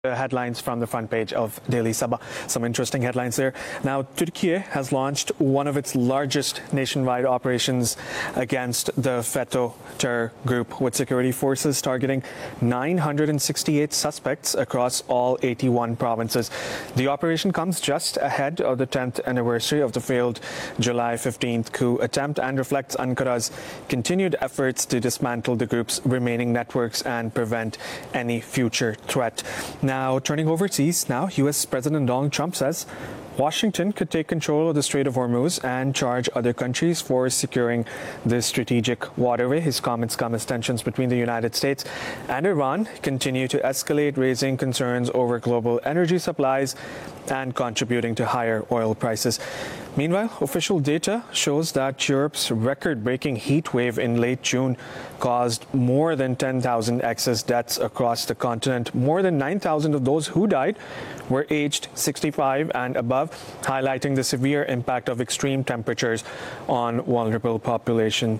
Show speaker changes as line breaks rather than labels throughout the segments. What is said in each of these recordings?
Headlines from the front page of Daily Sabah. Some interesting headlines there. Now, Turkey has launched one of its largest nationwide operations against the FETÖ terror group, with security forces targeting 968 suspects across all 81 provinces. The operation comes just ahead of the 10th anniversary of the failed July 15th coup attempt and reflects Ankara's continued efforts to dismantle the group's remaining networks and prevent any future threat. Now, turning overseas, U.S. President Donald Trump says Washington could take control of the Strait of Hormuz and charge other countries for securing this strategic waterway. His comments come as tensions between the United States and Iran continue to escalate, raising concerns over global energy supplies and contributing to higher oil prices. Meanwhile, official data shows that Europe's record-breaking heat wave in late June caused more than 10,000 excess deaths across the continent. More than 9,000 of those who died were aged 65 and above, highlighting the severe impact of extreme temperatures on vulnerable populations.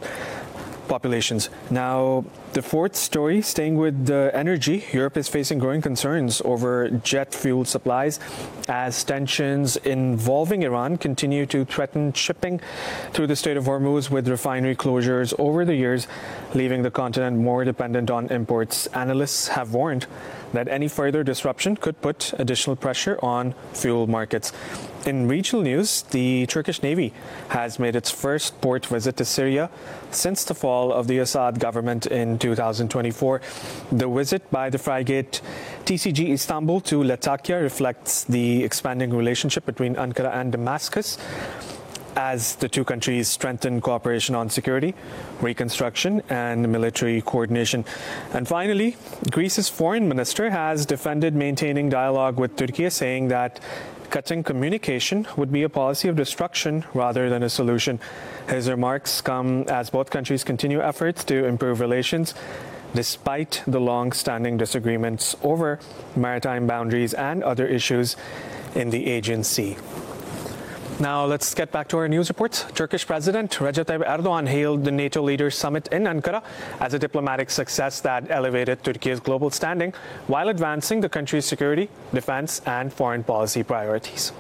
Now, the fourth story, staying with energy, Europe is facing growing concerns over jet fuel supplies as tensions involving Iran continue to threaten shipping through the Strait of Hormuz, with refinery closures over the years, leaving the continent more dependent on imports. Analysts have warned that any further disruption could put additional pressure on fuel markets. In regional news, the Turkish Navy has made its first port visit to Syria since the fall of the Assad government in 2024. The visit by the frigate TCG Istanbul to Latakia reflects the expanding relationship between Ankara and Damascus, as the two countries strengthen cooperation on security, reconstruction, and military coordination. And finally, Greece's foreign minister has defended maintaining dialogue with Turkey, saying that cutting communication would be a policy of destruction rather than a solution. His remarks come as both countries continue efforts to improve relations, despite the long-standing disagreements over maritime boundaries and other issues in the Aegean Sea. Now, let's get back to our news reports. Turkish President Recep Tayyip Erdogan hailed the NATO leaders summit in Ankara as a diplomatic success that elevated Turkey's global standing while advancing the country's security, defense, and foreign policy priorities.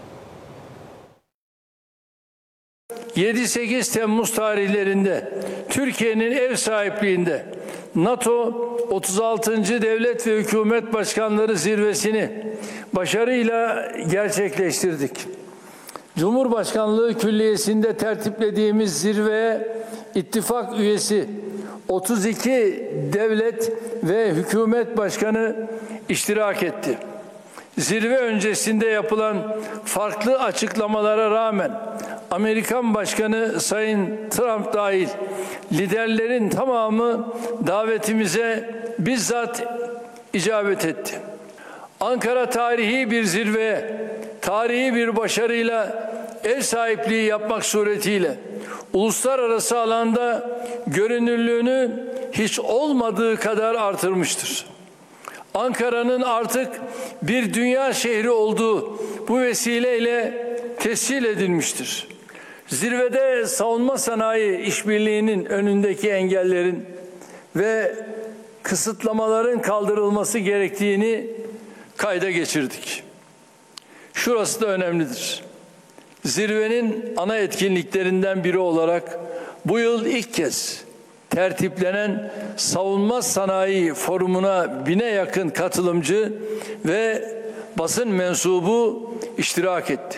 7-8 Temmuz tarihlerinde Türkiye'nin ev sahipliğinde NATO 36. Devlet ve Hükümet Başkanları Zirvesini başarıyla gerçekleştirdik. Cumhurbaşkanlığı Külliyesi'nde tertiplediğimiz zirveye ittifak üyesi 32 devlet ve hükümet başkanı iştirak etti. Zirve öncesinde yapılan farklı açıklamalara rağmen Amerikan Başkanı Sayın Trump dahil liderlerin tamamı davetimize bizzat icabet etti. Ankara tarihi bir zirveye, tarihi bir başarıyla ev sahipliği yapmak suretiyle uluslararası alanda görünürlüğünü hiç olmadığı kadar artırmıştır. Ankara'nın artık bir dünya şehri olduğu bu vesileyle tescil edilmiştir. Zirvede savunma sanayi işbirliğinin önündeki engellerin ve kısıtlamaların kaldırılması gerektiğini kayda geçirdik. Şurası da önemlidir. Zirvenin ana etkinliklerinden biri olarak bu yıl ilk kez tertiplenen Savunma Sanayi Forumu'na 1000'e yakın katılımcı ve basın mensubu iştirak etti.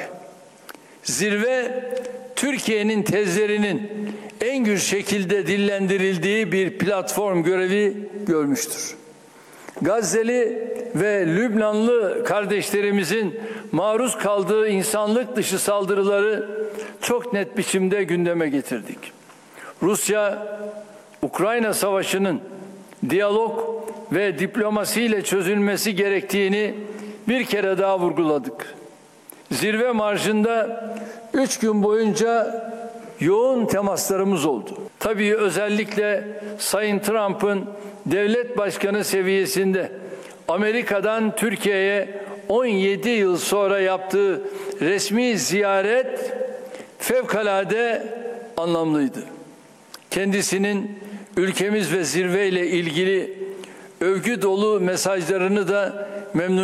Zirve, Türkiye'nin tezlerinin en güçlü şekilde dillendirildiği bir platform görevi görmüştür. Gazze'li ve Lübnanlı kardeşlerimizin maruz kaldığı insanlık dışı saldırıları çok net biçimde gündeme getirdik. Rusya-Ukrayna savaşının diyalog ve diplomasiyle çözülmesi gerektiğini bir kere daha vurguladık. Zirve marjında 3 gün boyunca yoğun temaslarımız oldu. Tabii özellikle Sayın Trump'ın devlet başkanı seviyesinde Amerika'dan Türkiye'ye 17 yıl sonra yaptığı resmi ziyaret fevkalade anlamlıydı. Kendisinin ülkemiz ve zirveyle ilgili övgü dolu mesajlarını da memnun